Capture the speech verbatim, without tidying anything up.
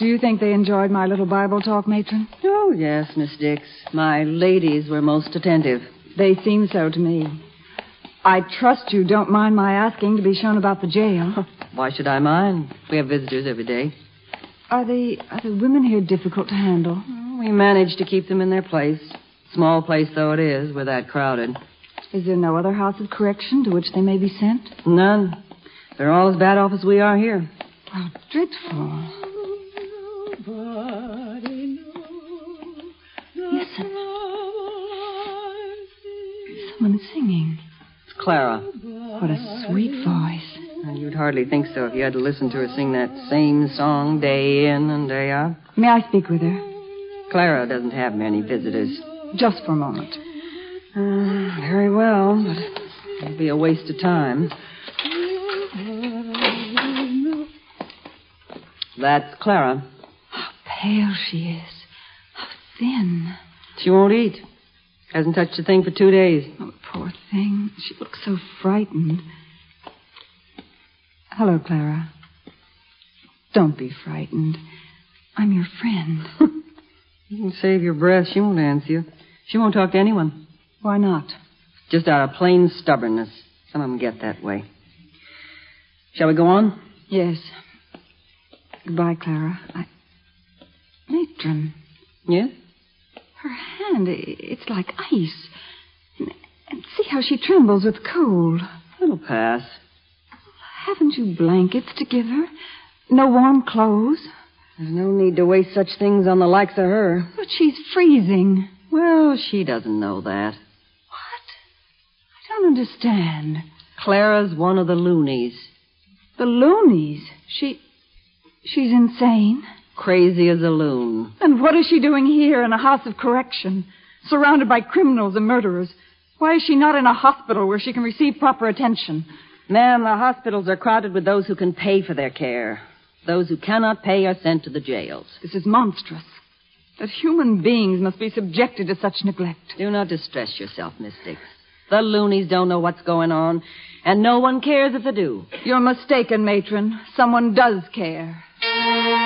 Do you think they enjoyed my little Bible talk, Matron? Oh, yes, Miss Dix. My ladies were most attentive. They seem so to me. I trust you don't mind my asking to be shown about the jail. Why should I mind? We have visitors every day. Are the, are the women here difficult to handle? We manage to keep them in their place. Small place though it is, we're that crowded. Is there no other house of correction to which they may be sent? None. They're all as bad off as we are here. How dreadful. Listen. Someone singing. It's Clara. What a sweet voice. And you'd hardly think so if you had to listen to her sing that same song day in and day out. May I speak with her? Clara doesn't have many visitors. Just for a moment. Uh, very well, but it'll be a waste of time. That's Clara. How pale she is. How thin. She won't eat. Hasn't touched a thing for two days. Oh, poor thing. She looks so frightened. Hello, Clara. Don't be frightened. I'm your friend. You can save your breath. She won't answer you. She won't talk to anyone. Why not? Just out of plain stubbornness. Some of them get that way. Shall we go on? Yes. Goodbye, Clara. I... Matron. Yes? Her hand, it's like ice. And, and see how she trembles with cold. It'll pass. Haven't you blankets to give her? No warm clothes? There's no need to waste such things on the likes of her. But she's freezing. Well, she doesn't know that. What? I don't understand. Clara's one of the loonies. The loonies? She... She's insane? Crazy as a loon. And what is she doing here in a house of correction, surrounded by criminals and murderers? Why is she not in a hospital where she can receive proper attention? Ma'am, the hospitals are crowded with those who can pay for their care. Those who cannot pay are sent to the jails. This is monstrous. That human beings must be subjected to such neglect. Do not distress yourself, Miss Dix. The loonies don't know what's going on, and no one cares if they do. You're mistaken, Matron. Someone does care.